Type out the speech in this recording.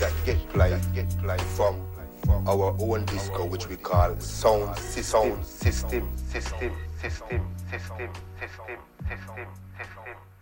that get played from our own disco, which we call sound system.